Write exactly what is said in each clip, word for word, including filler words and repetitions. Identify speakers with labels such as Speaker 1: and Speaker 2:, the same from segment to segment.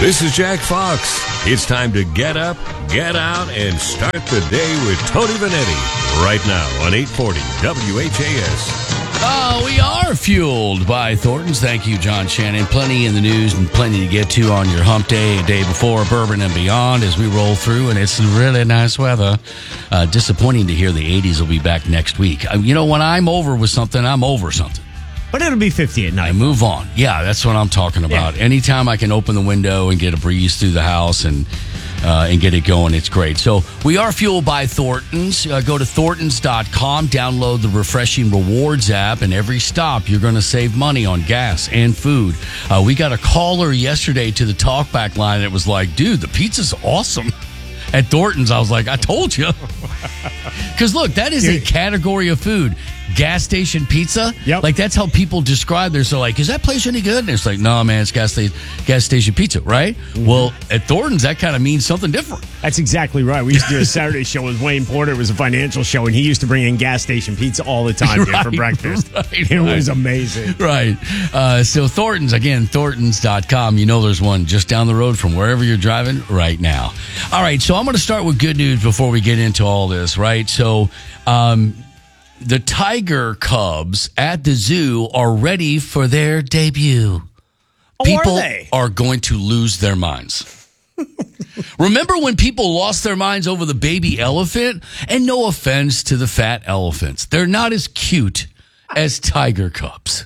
Speaker 1: This is Jack Fox. It's time to get up, get out, and start the day with Tony Vanetti. Right now on eight forty W H A S.
Speaker 2: Uh, we are fueled by Thornton's. Thank you, John Shannon. Plenty in the news and plenty to get to on your hump day, a day before Bourbon and Beyond as we roll through, and it's really nice weather. Uh, disappointing to hear the eighties will be back next week. Uh, you know, when I'm over with something, I'm over something.
Speaker 3: But it'll be fifty at night.
Speaker 2: I move on. Yeah, that's what I'm talking about.
Speaker 3: Yeah.
Speaker 2: Anytime I can open the window and get a breeze through the house and uh, and get it going, it's great. So we are fueled by Thornton's. Uh, go to Thorntons dot com, download the refreshing rewards app, and every stop you're going to save money on gas and food. Uh, we got a caller yesterday to the talkback line that was like, dude, the pizza's awesome. At Thornton's, I was like, I told you. Because, look, that is a category of food. Gas station pizza?
Speaker 3: Yep.
Speaker 2: Like, that's how people describe they're so like, is that place any good? And it's like, no, man, it's gas, sta- gas station pizza, right? Mm-hmm. Well, at Thornton's, that kind of means something different.
Speaker 3: That's exactly right. We used to do a Saturday show with Wayne Porter. It was a financial show, and he used to bring in gas station pizza all the time dude,
Speaker 2: right,
Speaker 3: for breakfast.
Speaker 2: Right,
Speaker 3: it
Speaker 2: right.
Speaker 3: was amazing.
Speaker 2: Right. Uh, so Thornton's, again, Thorntons dot com. You know there's one just down the road from wherever you're driving right now. All right, so I'm going to start with good news before we get into all this, right? So um, the Tiger Cubs at the zoo are ready for their debut.
Speaker 3: Oh,
Speaker 2: People
Speaker 3: are they?
Speaker 2: are going to lose their minds. Remember when people lost their minds over the baby elephant? And no offense to the fat elephants. They're not as cute as tiger cubs.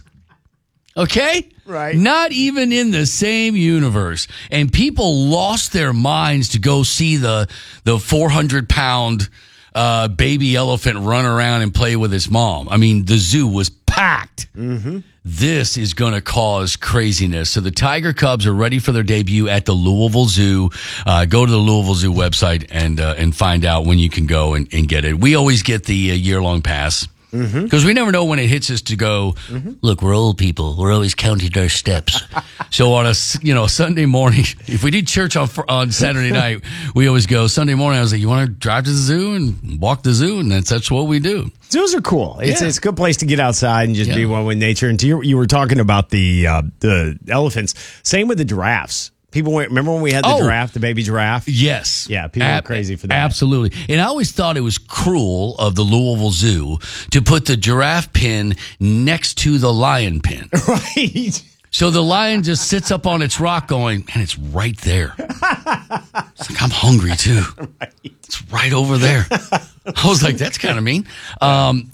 Speaker 2: Okay?
Speaker 3: Right.
Speaker 2: Not even in the same universe. And people lost their minds to go see the the four hundred pound uh, baby elephant run around and play with his mom. I mean, the zoo was packed. Mm-hmm. This is going to cause craziness. So the Tiger Cubs are ready for their debut at the Louisville Zoo. Uh, go to the Louisville Zoo website and uh, and find out when you can go and, and get it. We always get the uh, year-long pass. Because mm-hmm. we never know when it hits us to go, mm-hmm. look, we're old people. We're always counting our steps. So on a you know Sunday morning, if we did church on on Saturday night, we always go, Sunday morning, I was like, you want to drive to the zoo and walk the zoo? And that's, that's what we do.
Speaker 3: Zoos are cool. It's,
Speaker 2: Yeah.
Speaker 3: it's a good place to get outside and just
Speaker 2: Yeah.
Speaker 3: be one with nature. And to your, you were talking about the uh, the elephants. Same with the giraffes. People went, remember when we had the
Speaker 2: Oh.
Speaker 3: giraffe, the baby giraffe?
Speaker 2: Yes.
Speaker 3: Yeah, people
Speaker 2: Ab-
Speaker 3: are crazy for that.
Speaker 2: Absolutely. And I always thought it was cruel of the Louisville Zoo to put the giraffe pin next to the lion pin.
Speaker 3: Right.
Speaker 2: So the lion just sits up on its rock going, man, it's right there. It's like, I'm hungry too.
Speaker 3: Right.
Speaker 2: It's right over there. I was like, that's kind of mean. Um,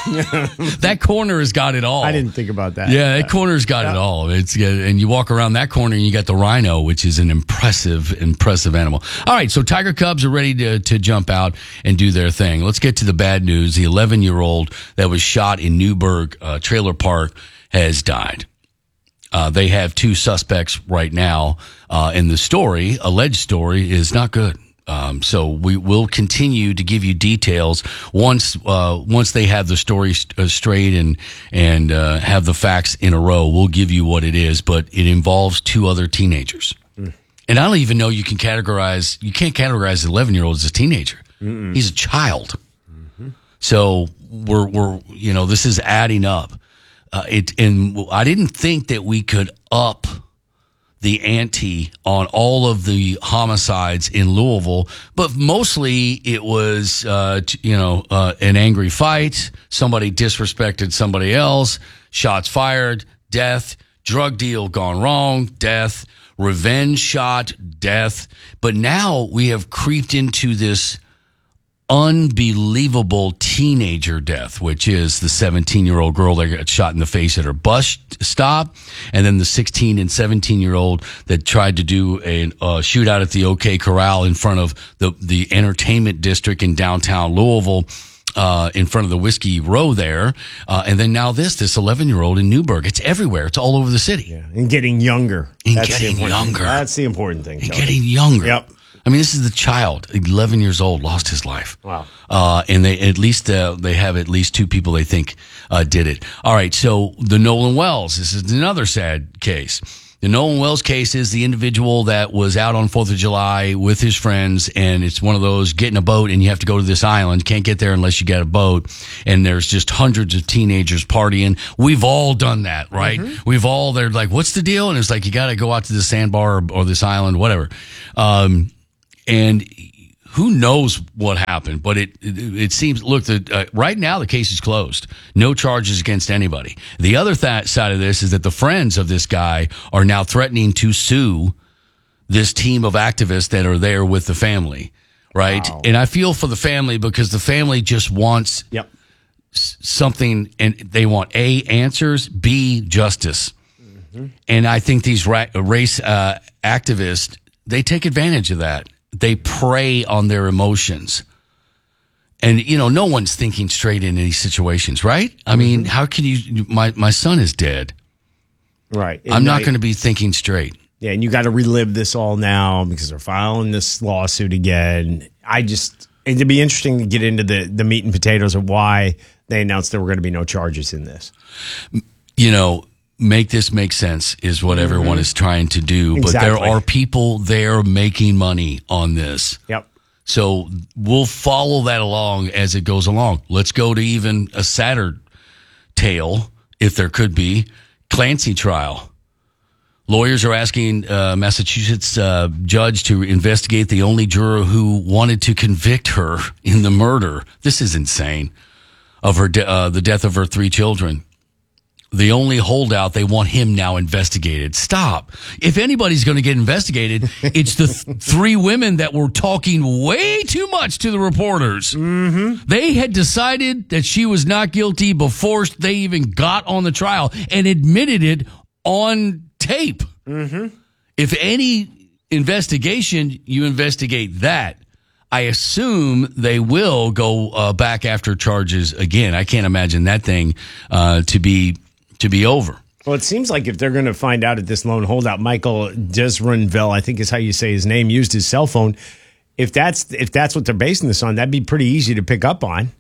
Speaker 2: that corner has got it all.
Speaker 3: I didn't think about that.
Speaker 2: Yeah, that corner's got it all. It's and you walk around that corner and you got the rhino, which is an impressive, impressive animal. All right, so Tiger Cubs are ready to to jump out and do their thing. Let's get to the bad news. The eleven-year-old that was shot in Newburgh uh, Trailer Park has died. Uh, they have two suspects right now, uh, and the story, alleged story, is not good. Um, so we will continue to give you details once uh, once they have the story st- uh, straight and and uh, have the facts in a row. We'll give you what it is, but it involves two other teenagers, mm. and I don't even know you can categorize. You can't categorize the eleven-year-old as a teenager. Mm-mm. He's a child. Mm-hmm. So we're we're you know this is adding up. Uh, it and I didn't think that we could up the ante on all of the homicides in Louisville, but mostly it was, uh, you know, uh, an angry fight, somebody disrespected somebody else, shots fired, death, drug deal gone wrong, death, revenge shot, death. But now we have creeped into this unbelievable teenager death, which is the seventeen-year-old girl that got shot in the face at her bus stop, and then the sixteen and seventeen-year-old that tried to do a uh, shootout at the OK Corral in front of the, the entertainment district in downtown Louisville, uh, in front of the Whiskey Row there. Uh, and then now this, this eleven-year-old in Newburgh. It's everywhere. It's all over the city.
Speaker 3: Yeah, and getting younger.
Speaker 2: And
Speaker 3: That's
Speaker 2: getting
Speaker 3: the important
Speaker 2: younger.
Speaker 3: Thing. That's the important thing.
Speaker 2: And
Speaker 3: Tony.
Speaker 2: getting younger.
Speaker 3: Yep.
Speaker 2: I mean, this is the child, eleven years old, lost his life.
Speaker 3: Wow.
Speaker 2: Uh, and they at least uh, they have at least two people they think uh, did it. All right, so the Nolan Wells. This is another sad case. The Nolan Wells case is the individual that was out on fourth of July with his friends, and it's one of those, get in a boat and you have to go to this island. Can't get there unless you get a boat. And there's just hundreds of teenagers partying. We've all done that, right? Mm-hmm. We've all, they're like, what's the deal? And it's like, you got to go out to the sandbar or, or this island, whatever. Um, and who knows what happened, but it it, it seems, look, the, uh, right now the case is closed. No charges against anybody. The other th- side of this is that the friends of this guy are now threatening to sue this team of activists that are there with the family, right? Wow. And I feel for the family because the family just wants
Speaker 3: yep.
Speaker 2: s- something, and they want A, answers, B, justice. Mm-hmm. And I think these ra- race uh, activists, they take advantage of that. They prey on their emotions. And, you know, no one's thinking straight in these situations, right? I mm-hmm. mean, how can you, my, my son is dead.
Speaker 3: Right. And
Speaker 2: I'm not going to be thinking straight.
Speaker 3: Yeah, and you got to relive this all now because they're filing this lawsuit again. I just, it'd be interesting to get into the, the meat and potatoes of why they announced there were going to be no charges in this.
Speaker 2: You know, make this make sense is what mm-hmm. everyone is trying to do.
Speaker 3: Exactly.
Speaker 2: But there are people there making money on this.
Speaker 3: Yep.
Speaker 2: So we'll follow that along as it goes along. Let's go to even a sadder tale, if there could be, Clancy trial. Lawyers are asking uh, Massachusetts uh, judge to investigate the only juror who wanted to convict her in the murder. This is insane. Of her, de- uh, the death of her three children. The only holdout, they want him now investigated. Stop. If anybody's going to get investigated, it's the th- three women that were talking way too much to the reporters.
Speaker 3: Mm-hmm.
Speaker 2: They had decided that she was not guilty before they even got on the trial and admitted it on tape.
Speaker 3: Mm-hmm.
Speaker 2: If any investigation, you investigate that. I assume they will go uh, back after charges again. I can't imagine that thing uh, to be to be over.
Speaker 3: Well, it seems like if they're going to find out at this lone holdout, Michael Desrunvel, I think is how you say his name, used his cell phone. If that's if that's what they're basing this on, that'd be pretty easy to pick up on.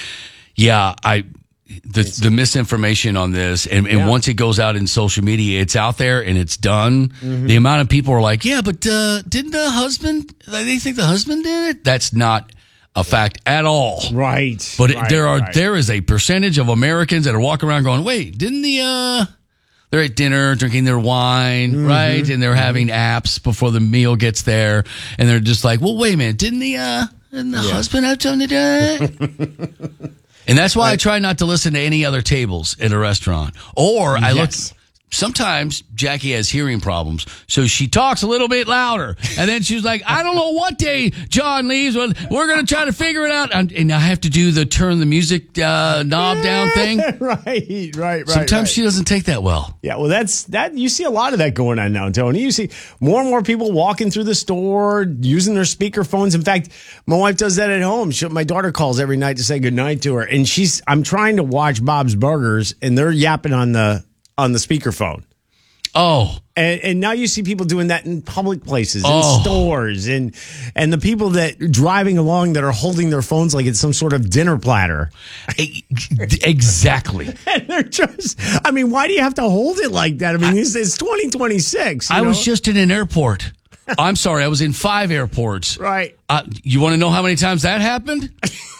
Speaker 2: Yeah, I the the misinformation on this, and, and
Speaker 3: yeah.
Speaker 2: once it goes out in social media, it's out there and it's done. Mm-hmm. The amount of people are like, yeah, but uh, didn't the husband? They think the husband did it. That's not a fact at all.
Speaker 3: Right.
Speaker 2: But
Speaker 3: right,
Speaker 2: it, there are
Speaker 3: right.
Speaker 2: there is a percentage of Americans that are walking around going, wait, didn't the uh they're at dinner drinking their wine, mm-hmm. right? And they're having apps before the meal gets there, and they're just like, well, wait a minute, didn't the uh didn't the yeah. husband have something to do it? And that's why I, I try not to listen to any other tables at a restaurant. Or I
Speaker 3: yes.
Speaker 2: look. Sometimes Jackie has hearing problems, so she talks a little bit louder. And then she's like, I don't know what day John leaves, but we're going to try to figure it out. And, and I have to do the turn the music uh, knob down thing.
Speaker 3: right, right, right.
Speaker 2: Sometimes
Speaker 3: right.
Speaker 2: she doesn't take that well.
Speaker 3: Yeah, well, that's that. You see a lot of that going on now, Tony. You see more and more people walking through the store, using their speaker phones. In fact, my wife does that at home. She, my daughter calls every night to say goodnight to her. And she's, I'm trying to watch Bob's Burgers, and they're yapping on the, on the speakerphone.
Speaker 2: Oh.
Speaker 3: And, and now you see people doing that in public places, in
Speaker 2: oh.
Speaker 3: stores, and and the people that driving along that are holding their phones like it's some sort of dinner platter.
Speaker 2: Exactly.
Speaker 3: And they're just, I mean, why do you have to hold it like that? I mean, I, it's, it's twenty twenty-six.
Speaker 2: I
Speaker 3: know?
Speaker 2: was just in an airport. I'm sorry, I was in five airports.
Speaker 3: Right.
Speaker 2: Uh, you want to know how many times that happened?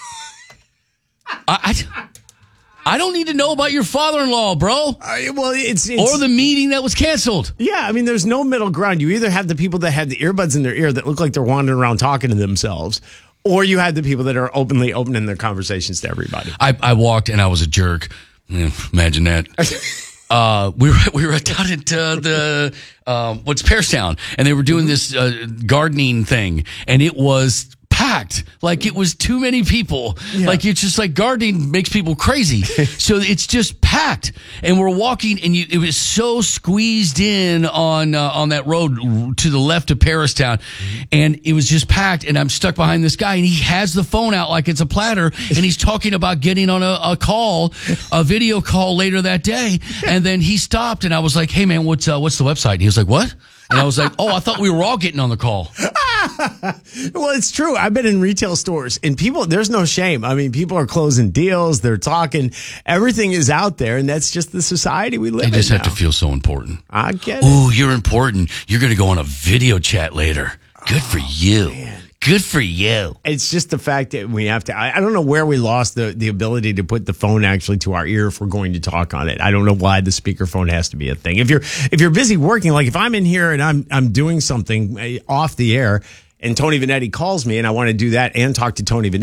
Speaker 2: I... I I don't need to know about your father-in-law, bro.
Speaker 3: Uh, well, it's, it's
Speaker 2: or the meeting that was canceled.
Speaker 3: Yeah, I mean, there's no middle ground. You either have the people that have the earbuds in their ear that look like they're wandering around talking to themselves, or you have the people that are openly opening their conversations to everybody.
Speaker 2: I, I walked and I was a jerk. Yeah, imagine that. uh, we were we were down at uh, the um, what's Pearstown, and they were doing this uh, gardening thing, and it was packed. Like it was too many people. Yeah. Like it's just like gardening makes people crazy. So it's just packed. And we're walking and you, it was so squeezed in on, uh, on that road to the left of Paristown. And it was just packed. And I'm stuck behind this guy and he has the phone out like it's a platter. And he's talking about getting on a, a call, a video call later that day. And then he stopped and I was like, hey man, what's, uh, what's the website? And he was like, what? And I was like, oh, I thought we were all getting on the call.
Speaker 3: Well, it's true. I've been in retail stores and people, there's no shame. I mean, people are closing deals. They're talking. Everything is out there. And that's just the society we live
Speaker 2: They
Speaker 3: in.
Speaker 2: just have
Speaker 3: now.
Speaker 2: to feel so important.
Speaker 3: I get it.
Speaker 2: Ooh, you're important. You're going to go on a video chat later. Good for you.
Speaker 3: man.
Speaker 2: Good for you.
Speaker 3: It's just the fact that we have to. I, I don't know where we lost the, the ability to put the phone actually to our ear if we're going to talk on it. I don't know why the speakerphone has to be a thing. If you're if you're busy working, like if I'm in here and I'm I'm doing something off the air, and Tony Vanetti calls me and I want to do that and talk to Tony Vanetti.